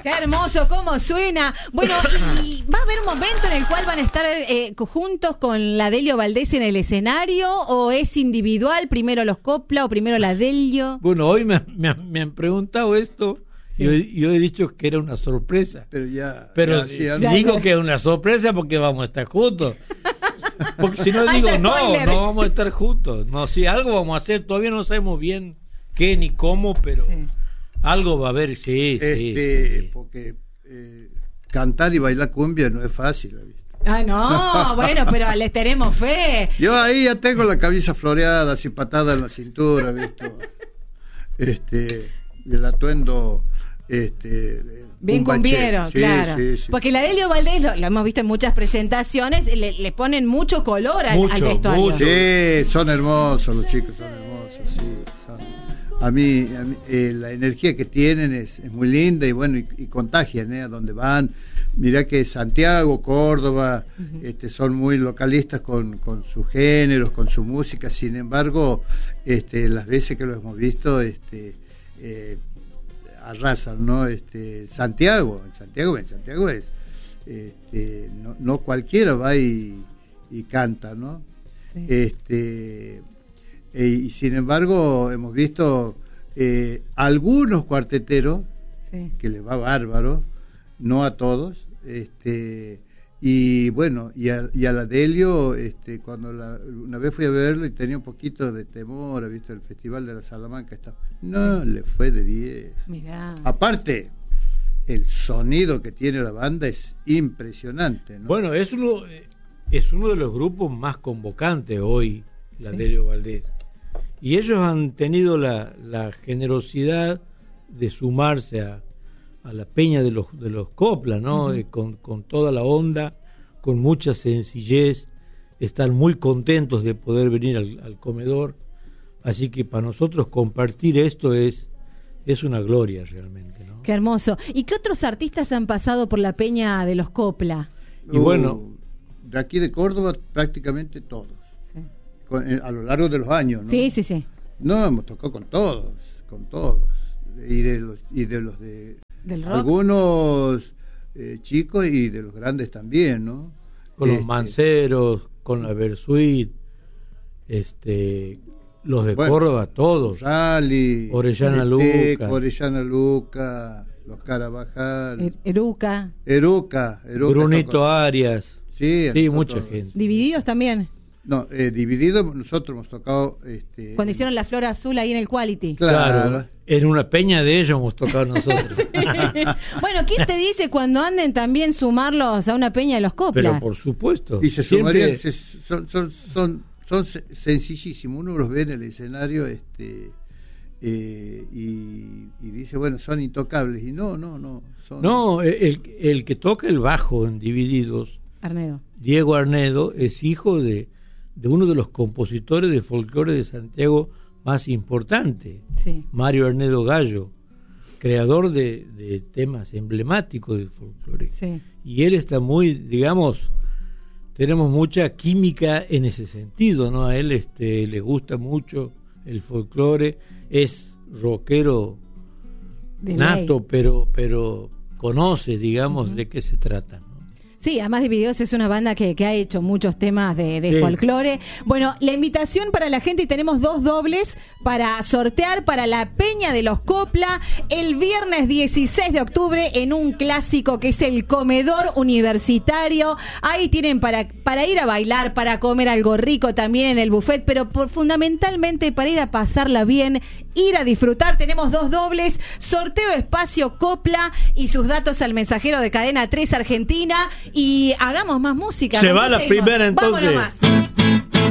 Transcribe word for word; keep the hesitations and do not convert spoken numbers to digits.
Qué hermoso, cómo suena. Bueno, y va a haber un momento en el cual van a estar eh, juntos con la Delio Valdés en el escenario, o es individual, primero los Copla o primero la Delio. Bueno, hoy me, me, me han preguntado esto. Sí. Yo, yo he dicho que era una sorpresa. Pero ya. Pero ya, ya, digo ya. que es una sorpresa porque vamos a estar juntos. Porque si no digo, no, no vamos a estar juntos. No, si algo vamos a hacer, todavía no sabemos bien qué ni cómo, pero sí. algo va a haber, sí, este, sí, sí. Porque eh, cantar y bailar cumbia no es fácil, ¿viste? Ah, no, bueno, pero les tenemos fe. Yo ahí ya tengo la cabeza floreada, así patada en la cintura, ¿viste? Este, y el atuendo... Este, bien cumbiero, sí, claro. Sí, sí. Porque la Delio Valdés, lo, lo hemos visto en muchas presentaciones, le, le ponen mucho color al, mucho, al vestuario. Mucho. Sí, son hermosos los chicos, son hermosos, sí. Son, a mí, a mí eh, la energía que tienen es, es muy linda y bueno, y, y contagian, ¿eh? A donde van. Mirá que Santiago, Córdoba, uh-huh. este, son muy localistas con, con sus géneros, con su música. Sin embargo, este, las veces que lo hemos visto, este, eh, arrasan, ¿no? Este, Santiago, en Santiago, en Santiago es, este, no, no cualquiera va y, y canta, ¿no? Sí. Este, e, y sin embargo hemos visto eh, algunos cuarteteros sí. que les va bárbaro, no a todos, este, y bueno, y a, y a la Delio, este, cuando la, una vez fui a verlo y tenía un poquito de temor, ha visto el Festival de la Salamanca, está, no le fue de diez. Mirá. Aparte, el sonido que tiene la banda es impresionante, ¿no? Bueno, es uno, es uno de los grupos más convocantes hoy, la ¿Sí? Delio Valdés. Y ellos han tenido la, la generosidad de sumarse a a la peña de los de los Copla, ¿no? Uh-huh. Eh, con, con toda la onda, con mucha sencillez, están muy contentos de poder venir al, al comedor, así que para nosotros compartir esto es es una gloria realmente, ¿no? Qué hermoso. ¿Y qué otros artistas han pasado por la peña de los Copla? Y uh, bueno, de aquí de Córdoba prácticamente todos, sí. con, eh, a lo largo de los años, ¿no? Sí, sí, sí. No, hemos tocado con todos, con todos, y de los y de los de ¿Del rock? Algunos eh, chicos y de los grandes también, ¿no? Con este, los Manceros, con la Versuit, este, los de bueno, Córdoba, todos. Rally, Orellana Luca. Orellana Luca, los Carabajal. Er, Eruca. Eruca. Eruca Brunito tocó. Arias. Sí, sí mucha todo. gente. Divididos también. No, eh, Divididos nosotros hemos tocado... Este, cuando hicieron la Flor Azul ahí en el Quality. Claro, claro. En una peña de ellos hemos tocado nosotros. Sí. Bueno, ¿quién te dice cuando anden también sumarlos a una peña de los Copla? Pero por supuesto. Y se Siempre... sumarían, se, son, son, son, son sencillísimos. Uno los ve en el escenario este eh, y, y dice, bueno, son intocables. Y no, no, no. Son... No, el, el que toca el bajo en Divididos, Arnedo. Diego Arnedo, es hijo de... de uno de los compositores de folclore de Santiago más importante, sí. Mario Arnedo Gallo, creador de, de temas emblemáticos del folclore. Sí. Y él está muy, digamos, tenemos mucha química en ese sentido, ¿no? A él este, le gusta mucho el folclore, es rockero de nato, pero, pero conoce, digamos, uh-huh. de qué se trata. Sí, además Divididos es una banda que, que ha hecho muchos temas de, de sí. folclore. Bueno, la invitación para la gente, y tenemos dos dobles para sortear para la Peña de los Copla el viernes dieciséis de octubre en un clásico que es el Comedor Universitario. Ahí tienen para, para ir a bailar, para comer algo rico también en el buffet, pero por, fundamentalmente para ir a pasarla bien, ir a disfrutar. Tenemos dos dobles, sorteo espacio Copla y sus datos al mensajero de Cadena tres Argentina. Y hagamos más música. Se va la primera entonces. Vámonos más.